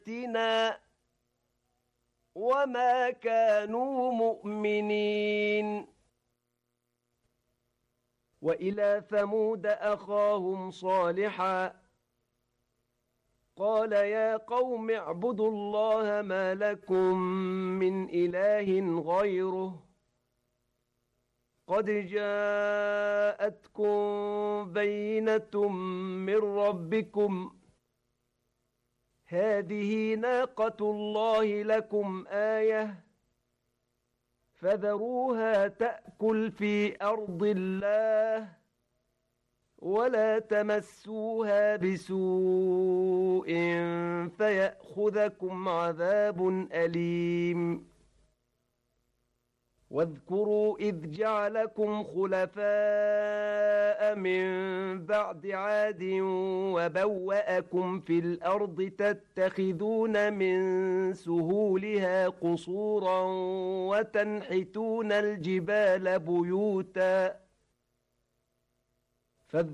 بآياتنا وما كانوا مؤمنين. وإلى ثمود أخاهم صالحا قال يا قوم اعبدوا الله ما لكم من إله غيره قد جاءتكم بينة من ربكم هذه ناقة الله لكم آية فذروها تأكل في أرض الله ولا تمسوها بسوء فيأخذكم عذاب أليم. واذكروا إذ جعلكم خلفاء من بعد عاد وبوأكم في الأرض تتخذون من سهولها قصورا وتنحتون الجبال بيوتا